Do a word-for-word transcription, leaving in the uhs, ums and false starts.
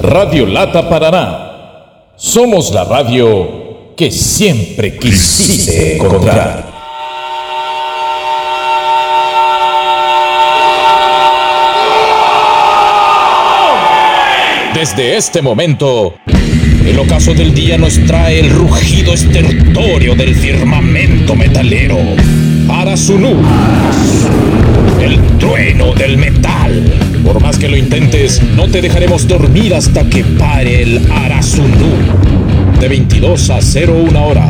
Radio Lata Paraná. Somos la radio que siempre quisiste encontrar. Desde este momento, el ocaso del día nos trae el rugido estertorio del firmamento metalero. Arasunú, el trueno del metal. Por más que lo intentes, no te dejaremos dormir hasta que pare el Arasunú. De veintidós a cero una hora.